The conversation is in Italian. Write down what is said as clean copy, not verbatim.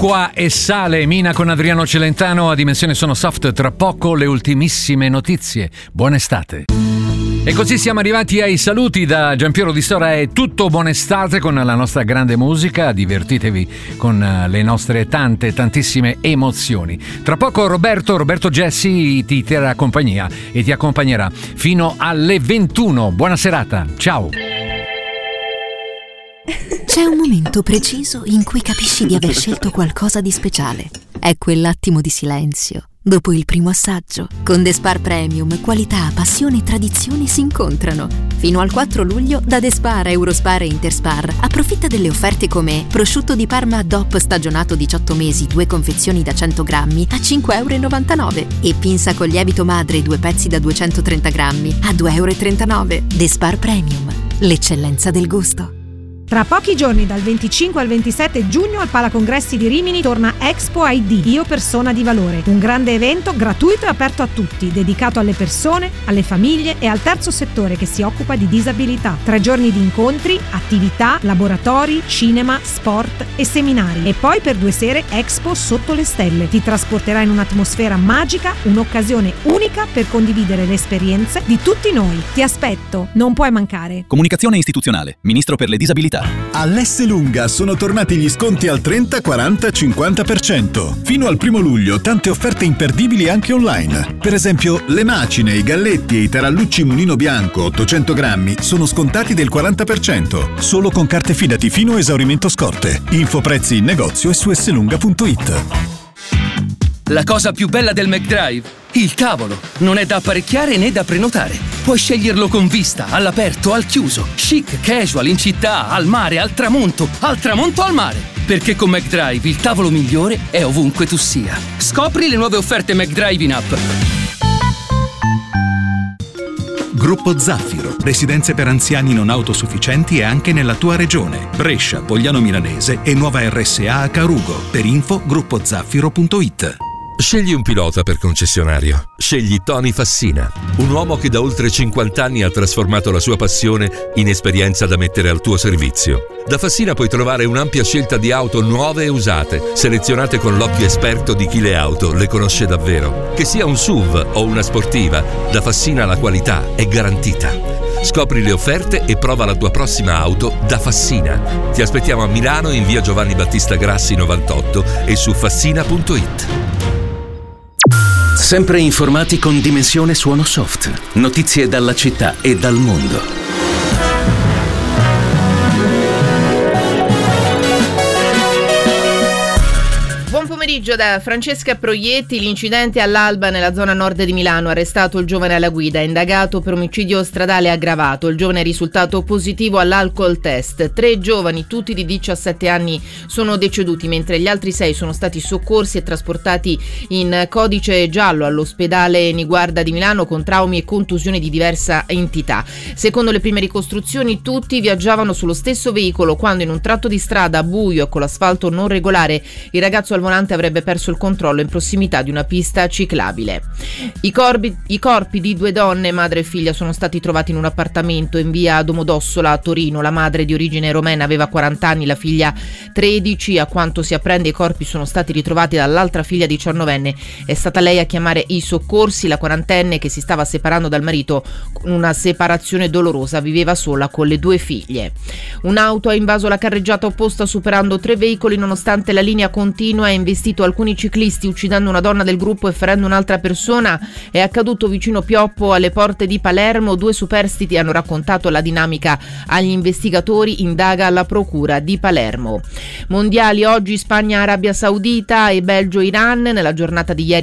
Acqua e sale, Mina con Adriano Celentano a Dimensione Sono Soft. Tra poco le ultimissime notizie. Buona estate. E così siamo arrivati ai saluti da Giampiero Di Stora. È tutto, buona estate con la nostra grande musica. Divertitevi con le nostre tantissime emozioni. Tra poco Roberto Gessi ti terrà compagnia e ti accompagnerà fino alle 21. Buona serata, ciao. C'è un momento preciso in cui capisci di aver scelto qualcosa di speciale. È quell'attimo di silenzio dopo il primo assaggio. Con The Spar Premium, qualità, passione e tradizione si incontrano. Fino al 4 luglio da The Spar, Eurospar e Interspar approfitta delle offerte come prosciutto di Parma DOP stagionato 18 mesi, 2 confezioni da 100 grammi a €5,99 e pinza con lievito madre 2 pezzi da 230 grammi a €2,39. The Spar Premium, l'eccellenza del gusto. Tra pochi giorni, dal 25 al 27 giugno, al Palacongressi di Rimini torna Expo ID, Io Persona di Valore. Un grande evento gratuito e aperto a tutti, dedicato alle persone, alle famiglie e al terzo settore che si occupa di disabilità. 3 giorni di incontri, attività, laboratori, cinema, sport e seminari. E poi per 2 sere Expo sotto le stelle. Ti trasporterà in un'atmosfera magica, un'occasione unica per condividere le esperienze di tutti noi. Ti aspetto, non puoi mancare. Comunicazione istituzionale, Ministro per le disabilità. All'Esselunga sono tornati gli sconti al 30, 40, 50%. Fino al 1 luglio tante offerte imperdibili anche online. Per esempio, le macine, i galletti e i tarallucci Mulino Bianco 800 grammi sono scontati del 40%. Solo con carte Fidati fino a esaurimento scorte. Info prezzi in negozio e su esselunga.it. La cosa più bella del McDrive? Il tavolo. Non è da apparecchiare né da prenotare. Puoi sceglierlo con vista, all'aperto, al chiuso, chic, casual, in città, al mare, al tramonto al mare. Perché con McDrive il tavolo migliore è ovunque tu sia. Scopri le nuove offerte McDrive in app. Gruppo Zaffiro, residenze per anziani non autosufficienti anche nella tua regione. Brescia, Pogliano Milanese e nuova RSA a Carugo. Per info gruppozaffiro.it. Scegli un pilota per concessionario. Scegli Tony Fassina, un uomo che da oltre 50 anni ha trasformato la sua passione in esperienza da mettere al tuo servizio. Da Fassina puoi trovare un'ampia scelta di auto nuove e usate, selezionate con l'occhio esperto di chi le auto le conosce davvero. Che sia un SUV o una sportiva, da Fassina la qualità è garantita. Scopri le offerte e prova la tua prossima auto da Fassina. Ti aspettiamo a Milano in via Giovanni Battista Grassi 98 e su fassina.it. Sempre informati con Dimensione Suono Soft. Notizie dalla città e dal mondo. Buon pomeriggio da Francesca Proietti. L'incidente all'alba nella zona nord di Milano. Arrestato il giovane alla guida, indagato per omicidio stradale aggravato. Il giovane è risultato positivo all'alcol test. 3 giovani, tutti di 17 anni, sono deceduti, mentre gli altri 6 sono stati soccorsi e trasportati in codice giallo all'ospedale Niguarda di Milano con traumi e contusioni di diversa entità. Secondo le prime ricostruzioni, tutti viaggiavano sullo stesso veicolo quando in un tratto di strada buio e con l'asfalto non regolare il ragazzo al volante avrebbe perso il controllo in prossimità di una pista ciclabile. I corpi di 2 donne, madre e figlia, sono stati trovati in un appartamento in via Domodossola a Torino. La madre, di origine romena, aveva 40 anni, la figlia 13. A quanto si apprende, i corpi sono stati ritrovati dall'altra figlia 19enne. È stata lei a chiamare i soccorsi. La 40enne, che si stava separando dal marito con una separazione dolorosa, viveva sola con le 2 figlie. Un'auto ha invaso la carreggiata opposta superando 3 veicoli nonostante la linea continua. Ha investito alcuni ciclisti, uccidendo una donna del gruppo e ferendo un'altra persona. È accaduto vicino Pioppo, alle porte di Palermo. 2 superstiti hanno raccontato la dinamica agli investigatori, indaga la procura di Palermo. Mondiali oggi: Spagna, Arabia Saudita e Belgio, Iran. Nella giornata di ieri